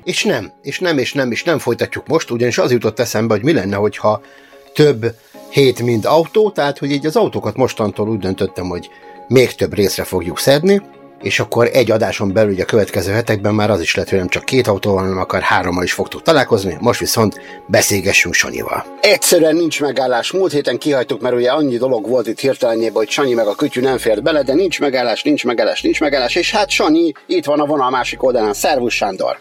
És nem folytatjuk most, ugyanis az jutott eszembe, hogy mi lenne, hogyha több hét, mint autó, tehát hogy így az autókat mostantól úgy döntöttem, hogy még több részre fogjuk szedni, és akkor egy adáson belül ugye a következő hetekben már az is lett, hogy nem csak 2 autóval, hanem akár 3-mal is fogtuk találkozni, most viszont beszélgessünk Sanyival. Egyszerűen nincs megállás. Múlt héten kihagytuk, mert ugye annyi dolog volt itt hirtelenjében, hogy Sanyi meg a kütyű nem fért bele, de nincs megállás, és hát Sanyi itt van a vonal másik oldalán. Szervusz, Sándor!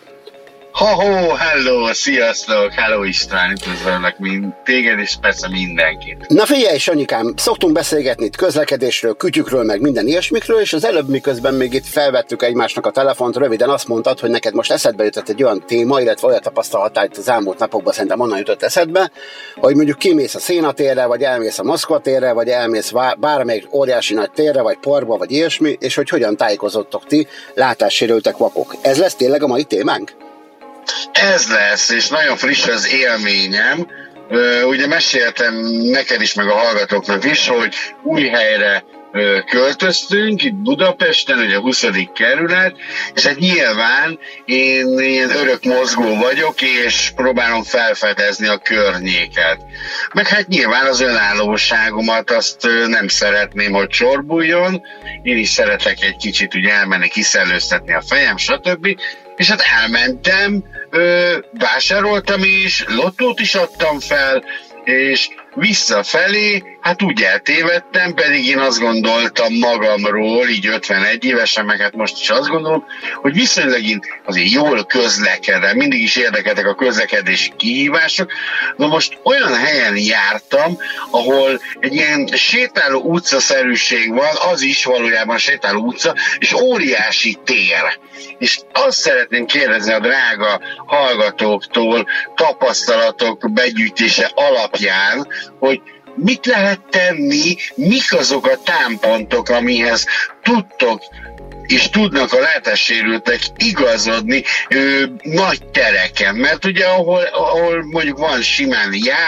Hello, sziasztok, hello István, üdvözöllek téged, és persze mindenkit. Na figyelj, Sanyikám, szoktunk beszélgetni itt közlekedésről, kütyükről, meg minden ilyesmikről, és az előbb miközben még itt felvettük egymásnak a telefont, röviden azt mondtad, hogy neked most eszedbe jutott egy olyan téma, illetve olyan tapasztalatál itt az elmúlt napokban szerintem onnan jutott eszedbe, hogy mondjuk kimész a Szénatérre, vagy elmész a Moszkva térre, vagy elmész bármelyik óriási nagy térre, vagy parkba, vagy ilyesmi, és hogy hogyan tájékozottok ti, látássérültek vakok. Ez lesz tényleg a mai témánk? Ez lesz, és nagyon friss az élményem. Ugye meséltem neked is, meg a hallgatóknak is, hogy új helyre költöztünk, itt Budapesten, ugye a 20. kerület, és hát nyilván én ilyen örök mozgó vagyok, és próbálom felfedezni a környéket. Meg hát nyilván az önállóságomat azt nem szeretném, hogy csorbuljon, én is szeretek egy kicsit ugye elmenni, kiszellőztetni a fejem, stb. És hát elmentem, vásároltam is, lottót is adtam fel, és visszafelé, hát úgy eltévedtem, pedig én azt gondoltam magamról, így 51 évesen, meg hát most is azt gondolom, hogy viszonylag én azért jól közlekedem, mindig is érdekeltek a közlekedési kihívások. Na most olyan helyen jártam, ahol egy ilyen sétáló utcaszerűség van, az is valójában sétáló utca, és óriási tér. És azt szeretném kérdezni a drága hallgatóktól tapasztalatok begyűjtése alapján, hogy mit lehet tenni, mik azok a támpontok, amihez tudtok és tudnak a látássérültek igazodni nagy tereken. Mert ugye ahol mondjuk van simán jár,